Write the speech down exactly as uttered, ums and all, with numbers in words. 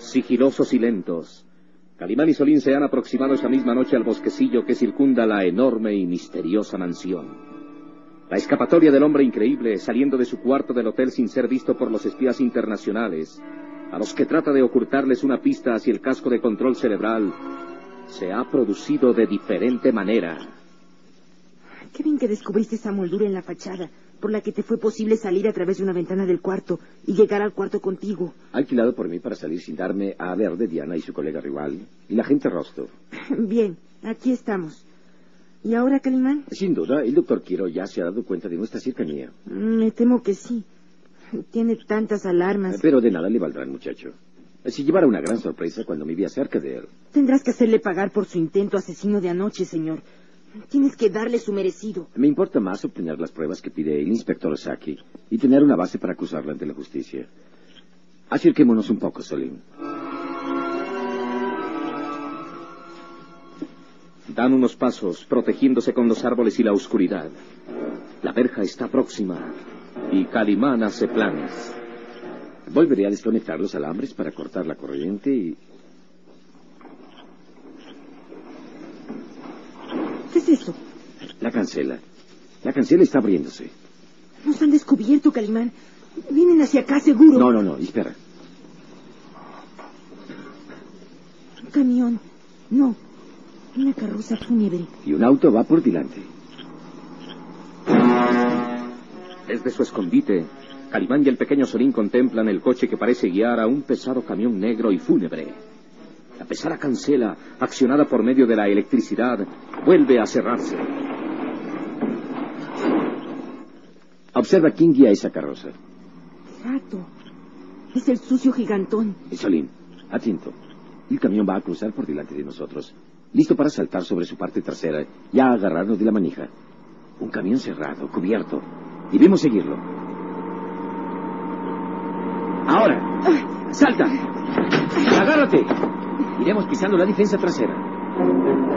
Sigilosos y lentos, Calimán y Solín se han aproximado esa misma noche al bosquecillo que circunda la enorme y misteriosa mansión. La escapatoria del hombre increíble, saliendo de su cuarto del hotel sin ser visto por los espías internacionales, a los que trata de ocultarles una pista hacia el casco de control cerebral, se ha producido de diferente manera. Qué bien que descubriste esa moldura en la fachada, por la que te fue posible salir a través de una ventana del cuarto y llegar al cuarto contigo. Alquilado por mí para salir sin darme a ver de Diana y su colega rival, y la gente Rostov. Bien, aquí estamos. ¿Y ahora, Calimán? Sin duda, el doctor Quiro ya se ha dado cuenta de nuestra cercanía. Me temo que sí. Tiene tantas alarmas. Pero de nada le valdrá al muchacho. Se llevará una gran sorpresa cuando me vea cerca de él. Tendrás que hacerle pagar por su intento asesino de anoche, señor. Tienes que darle su merecido. Me importa más obtener las pruebas que pide el inspector Saki y tener una base para acusarla ante la justicia. Acerquémonos un poco, Solín. Dan unos pasos, protegiéndose con los árboles y la oscuridad. La verja está próxima y Calimán hace planes. Volveré a desconectar los alambres para cortar la corriente y... ¿Qué es eso? La cancela. La cancela está abriéndose. Nos han descubierto, Calimán. Vienen hacia acá, seguro. No, no, no, espera. Un camión. No. Una carroza fúnebre. Y un auto va por delante. Desde su escondite, Calimán y el pequeño Solín contemplan el coche que parece guiar a un pesado camión negro y fúnebre. La pesada cancela, accionada por medio de la electricidad, vuelve a cerrarse. Observa quién guía esa carroza. Exacto. Es el sucio gigantón. Y Solín, atento. El camión va a cruzar por delante de nosotros, listo para saltar sobre su parte trasera y a agarrarnos de la manija. Un camión cerrado, cubierto. Debemos seguirlo. ¡Ahora! ¡Salta! ¡Agárrate! Iremos pisando la defensa trasera.